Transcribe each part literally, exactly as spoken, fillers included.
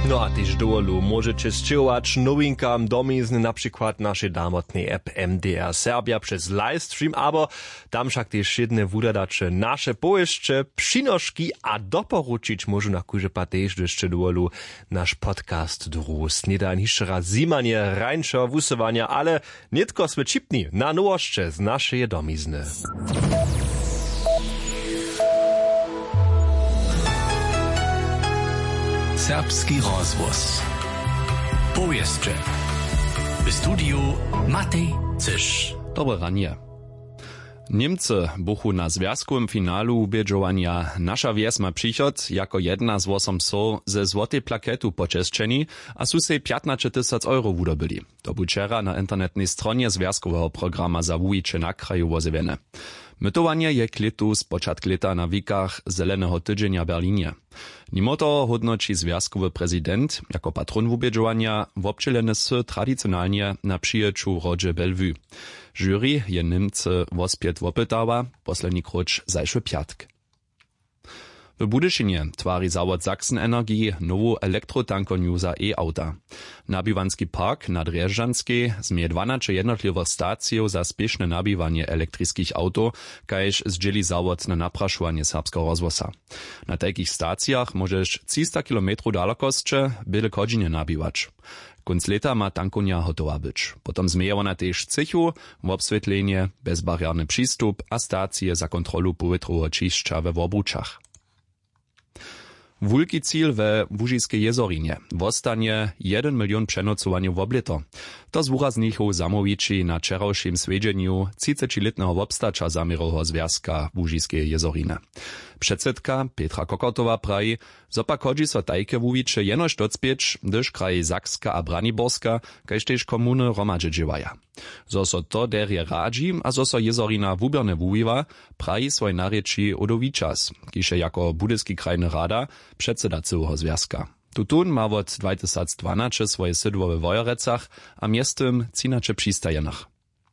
No a tyž dowolu możecie sčerować nowinkam domizny, na przykład naszej damotnej app M D R Serbia przez livestream, abo tam však też jedne wudadacze nasze pojeźdźcze, przynożki, a doporučić może na kurze patež jeszcze dowolu nasz podcast dru sniedań hiszera zimanie, rańszo, wusowania, ale nie tylko sme čipni na nowoszcze z naszej domizny. Serbski rozwóz. Powieszcze. W studiu Matej Cysz. Dobre ranie. Niemcy buchu na związkowym finalu ubiedżowania Nasza Wies ma przychod jako jedna z osiem so ze złotej plaketu poczeszczeni, a su sej piętnaście tysięcy euro wudobili. To był wczera na internetnej stronie związkowego programa za wujicze na kraju wozewiene. Mytowanie je klitu z początku lata na wikach Zelenego Tydzienia Berlinie. Mimo toho hodnoci związkowy prezydent jako patron ubiedżowania wobczylene s tradycjonalnie na przyjeczu Rodzie Bellevue. Jury je Niemcy wospiet wopytała, poslední kruč zajšły piatk. W Budyšinie twarzy zawod Sachsen Energie nową elektrotankonju za e-auta. Nabiwanski park na Drjeżdżanskiej zmie dwanaście jednotliwych stacji za spieszne nabiwanie elektrycznych auto, kajż zdzieli zawod na napraszowanie serbskiego rozwosa. Na takich stacjach możesz trzysta kilometrów dalekostcze byle godziny nabiwać. Konc leta ma tankonia hotowa być. Potem zmieje ona też cychu, obswietlenie, bezbarierny przystup a stacje za kontrolu powietrowego czyszcza we Wobruczach. Wulki cíl we Łužiskiej jezorinie wostanie jeden milion přenocowaniu w oblito. To z wuraznichu zamowiči na wczorajszym svedźeniu trzydziestoletnego wobstacza zamiroho związka Łužiskiej jezorine. Przedsedka Petra Kokotowa praji, zopak chodzi so tajke wuwicze jenož docpieć, gdyż kraje Sakska a Braniborska, kajż też komuny romadže dživaja. Zo so to derje radzi, a zo so jezorina wubierne wuwiwa, praji swoj narječi Odovičas, kiše jako budyski krajny rada, předseda cyłego związka. Tutun ma od dwa tysiące dwanaście swoje sydło we Wojerecach, a miestem cinacze przystajenach.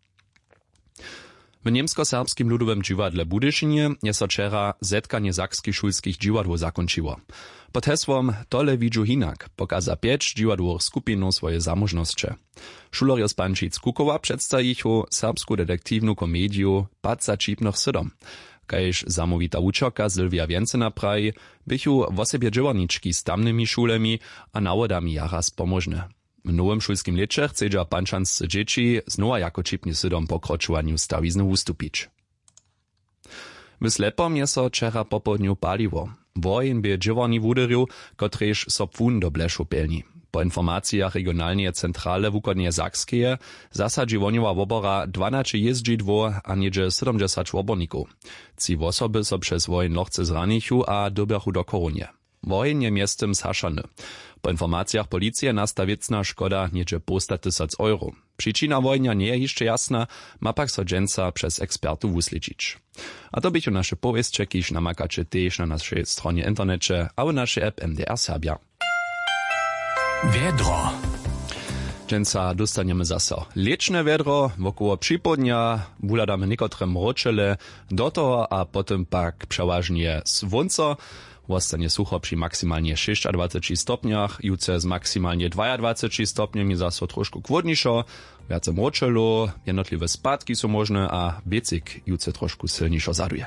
W niemsko-serbskim ludowym dziwadle Budyšinie je so wczera zetkanie sakskich szulskich dziwadł zakończyło. Pod hesłom Tole widzu hinak pokaza pięć dziwadłowych skupinów swoje zamożności. Šulerjo z Pančic Kukowa przedstawichu serbsku detektywną komedię Pad za čipnych sydom. Kajż zamówita uczerka Sylwia Więcena praji, bychu w osobie dziewarniczki z tamnymi szulemi a nawodami jaraz pomożne. W nowym szulskim lecie chcedza pančanscy dzieci znowa jako čipni sydom pokroczowaniu stawizny ustupić. W Slepom je so wczera po południu paliło. Wojen by dziewarni wuderju, kotrež so pfun do bleszu pelni. Po informacjach regionalnej centrale wukodnie Sakskeje zasadzi woniowa wobora dwanaście jeździdło a niedzie siedemdziesiąt woborników. Ci osoby so przez wojen lochce zranichu a dobiechu do koronie. Wojen je miestem zhaszany. Po informacjach policji nastawiecna szkoda niedzie posta tysiąc euro. Przyczyna wojnia nie jest jeszcze jasna, ma pak so dżęca przez ekspertów usličić. A to bychu nasze powieście, kiż namakacie też na naszej stronie internecie, a w naszej app M D R Serbia. Wiedro. Dżęca dostaniemy zaso leczne wiedro, wokoło przypodnia wuladamy niekotre mroczele, do toho a potem pak przeważnie słońce. Wostanie sucho przy maksymalnie dwadzieścia sześć stopniach, juce z maksymalnie dwadzieścia dwa stopniami zaso troszkę chłodniejszo, więcej mroczelo, jednotliwe spadki są możne, a wiecik juce troszkę silniejszo zaduje.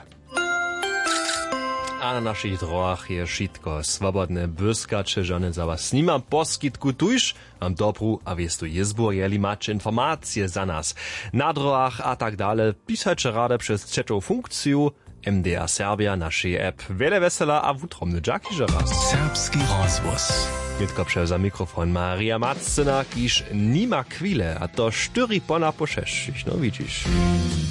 A na naszych drogach je wszystko swobodne błyskacze, żony za was nima poskitku tuż, mam dobru, a wiestu jezbu, jeli macie informacje za nas. Na drogach a tak dalej, pisajcie rade przez trzecią funkcję, M D R Serbia, naszej app. Wiele wesela, a wutromny dżaki, że raz. Serbski rozwóz. Nitko przewza mikrofon Maria Macena, kiż nima kwile, a to sztyri pona po sześciu, no widzisz.